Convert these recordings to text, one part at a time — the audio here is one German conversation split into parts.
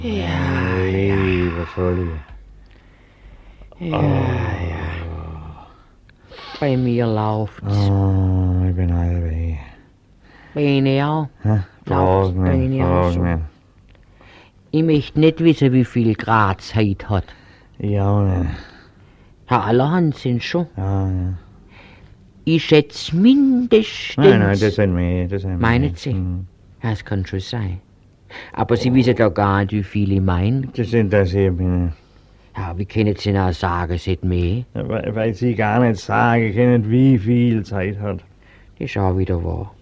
Ja, lieber Solli. ja. Bei mir läuft's. Oh, ich bin halbweg. Beine auch. Läuft's bei Frag Ihnen auch so? nicht. Ich möchte nicht wissen, wie viel Grad es heute hat. Ich auch nicht. Ja, allerhand sind schon. Ja. Ich schätze mindestens. Nein, das sind mehr. Meinen Sie? Ja, das kann schon sein. Aber Sie wissen doch gar nicht, wie viel ich meine. Das interessiert mich nicht. Ja, wie können Sie denn auch sagen, es hat mehr? Weil Sie gar nicht sagen können, wie viel Zeit hat. Das ist auch wieder wahr.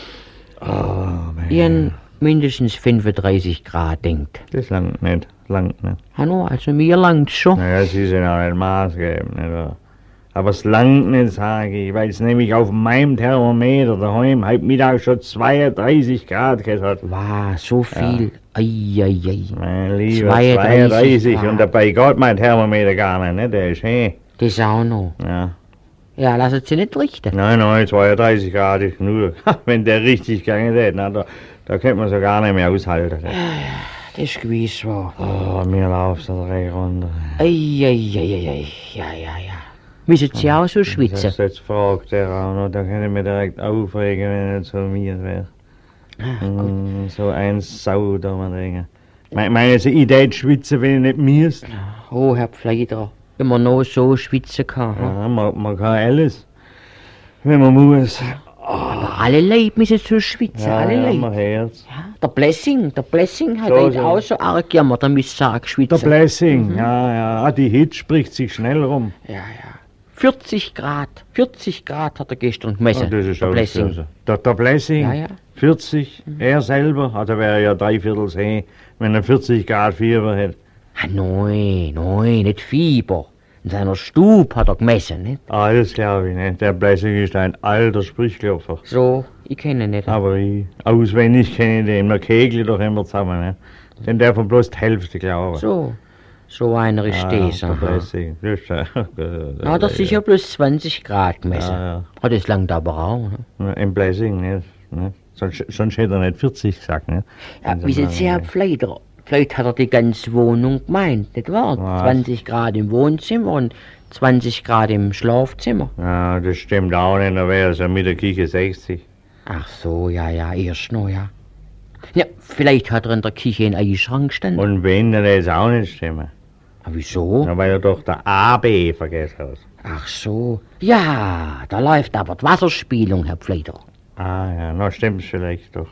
Oh, mein. Ihren mindestens 35 Grad denkt. Das langt nicht. Hallo, also mir langt's schon. Naja, Sie sind auch nicht maßgebend, nicht wahr? Aber es langt nicht, sage ich, weil es nämlich auf meinem Thermometer daheim heute Mittag schon 32 Grad gehabt hat. Wow, so viel. Eieiei. Mein lieber 32 32 Grad. und dabei geht mein Thermometer gar nicht, ne? Der ist hey. Das auch noch. Ja. Ja, lassen Sie nicht richten. Nein, 32 Grad ist genug. Wenn der richtig gegangen hätte, na, da könnte man so gar nicht mehr aushalten. Das ist gewiss wahr. Oh, mir läuft da 3 runter. Eieiei. Ja. Müssen Sie auch so schwitzen? Das jetzt fragt der auch noch, da kann ich mich direkt aufregen, wenn er zu mir wäre. So ein Sau da mal denken. Meinen Sie, ich würde schwitzen, wenn ich nicht müsste? Oh, Herr Pfleiderer, wenn man noch so schwitzen kann. Ja, man kann alles, wenn man muss. Aber alle Leute müssen so schwitzen, alle Leute. man hört's. Ja, der Blessing hat So, eigentlich so. auch so arg gejammert, da müsste er auch Der schwitzen. Blessing, ja, die Hitze spricht sich schnell rum. Ja. 40 Grad hat er gestern gemessen, Das ist der auch Blessing. so. Der Blessing, Ja. 40, er selber, also wäre ja 3/4 See, wenn er 40 Grad Fieber hätte. Ah, nein, nicht Fieber. In seiner Stube hat er gemessen, nicht? Das glaube ich nicht. Der Blessing ist ein alter Sprichklopfer. So, ich kenne ihn nicht. Aber ich, auswendig kenne ich den. Wir kegeln doch immer zusammen, ne? Denn der von bloß die Hälfte, glaube ich. So einer ist das. Der Blessing. Das ist Na, hat er sicher bloß 20 Grad gemessen. Ja. Hat das langt aber auch. Ne? Im Blessing, nicht? Sonst hätte er nicht 40 gesagt, ne? Ja, wie Sie, Herr Pfleiderer? Vielleicht hat er die ganze Wohnung gemeint, nicht wahr? Was? 20 Grad im Wohnzimmer und 20 Grad im Schlafzimmer. Ja, das stimmt auch nicht, da wäre es ja mit der Küche 60. Ach so, ja, erst noch, ja. Ja, vielleicht hat er in der Küche einen Eisschrank gestanden. Und wenn, dann hätte es auch nicht stimmen. Ah, wieso? Na, weil er doch der AB vergessen hat. Ach so. Ja, da läuft aber die Wasserspielung, Herr Pfleiderer. Ja, na stimmt's vielleicht doch.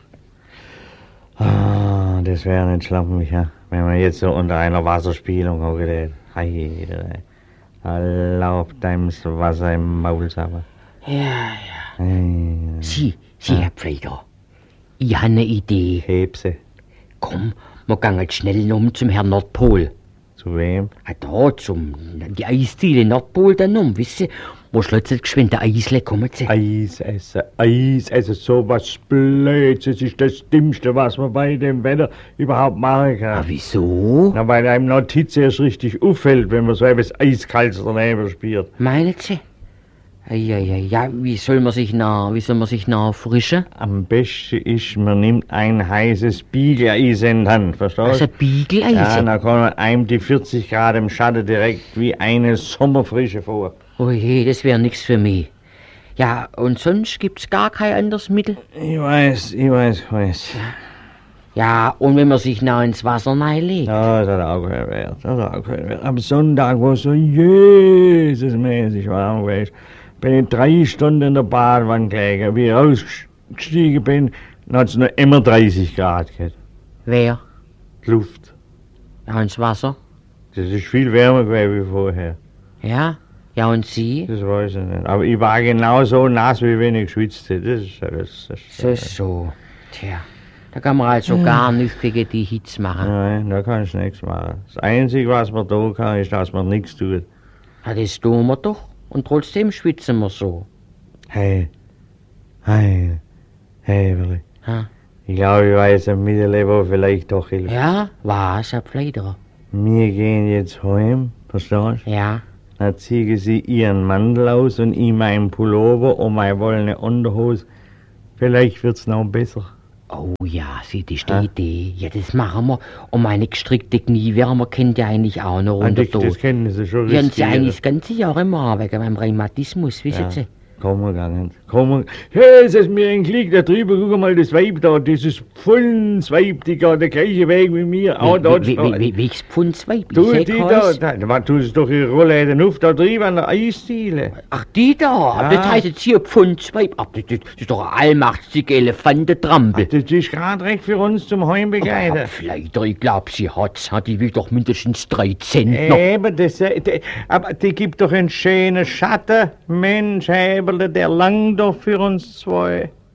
Das wäre nicht schlampig, ja. Wenn man jetzt so unter einer Wasserspielung hockert. Da läuft einem das Wasser im Maul sauber. Ja. Sie, Herr Pfleiderer. Ich habe eine Idee. Hebse. Komm, wir gehen jetzt schnell zum Herrn Nordpol. Zu wem? Da, die Eisdiele Nordpol dann wisst ihr? Wo schlotzelt geschwind der Eisle, kommen Sie? Eis essen, sowas Blöds. Das ist das Dümmste, was man bei dem Wetter überhaupt machen kann. Wieso? Na, weil einem Notiz erst richtig auffällt, wenn man so etwas Eiskaltes daneben spürt. Meinen Sie? Ja, wie soll man sich noch erfrischen? Am besten ist, man nimmt ein heißes Biegeleis in die Hand, verstehst du? Also Biegeleisen? Ja, dann kann man einem die 40 Grad im Schatten direkt wie eine Sommerfrische vor. Oh je, das wäre nix für mich. Ja, und sonst gibt's gar kein anderes Mittel? Ich weiß. Ja, und wenn man sich noch ins Wasser reinlegt? Ja, das hat auch keinen Wert. Am Sonntag, wo es so Jesusmäßig warm war, bin ich 3 Stunden in der Badewanne gelegen. Wie ich rausgestiegen bin, dann hat es noch immer 30 Grad gehabt. Wer? Die Luft. Ja, ins Wasser? Das ist viel wärmer gewesen wie vorher. Ja, und Sie? Das weiß ich nicht. Aber ich war genauso nass, wie wenn ich geschwitzt hätte. So. Tja, da kann man also gar nichts gegen die Hitze machen. Nein, da kannst du nichts machen. Das Einzige, was man tun kann, ist, dass man nichts tut. Ja, das tun wir doch. Und trotzdem schwitzen wir so. Hey, Willi. Ha? Ich glaube, ich weiß ein Mittel, wo vielleicht doch hilft. Ja, was, Herr Pfleiderer? Wir gehen jetzt heim, verstehst du? Ja. Dann ziehen Sie Ihren Mantel aus und ich meinen Pullover und meine wollene Unterhose. Vielleicht wird's noch besser. Oh ja, sieh, das ist die Idee. Ja, das machen wir. Und meine gestrickte Kniewärmer kennt ihr eigentlich auch noch runter. Das kennen Sie schon. Ja, und sie eigentlich das ganze Jahr immer wegen meinem Rheumatismus, wissen Sie? Komm gegangen. Hey, es ist mir ein Klick da drüber, guck mal das Weib da, dieses Pfundsweib, die geht der gleiche Weg wie mir. Welches Pfundsweib? Du, die da tust doch ihre Rollläden auf, da drüben an der Eisdiele. Ach, die da? Das heißt jetzt hier Pfundsweib. Ach, das ist doch eine allmachtige Elefantentrampel. Das ist gerade recht für uns zum Heimbegleiter. Vielleicht, ich glaub, sie hat's. Die will doch mindestens 3 Zentner. Eben, aber die gibt doch einen schönen Schatten. Mensch, Heberle, der langt doch für uns zwei.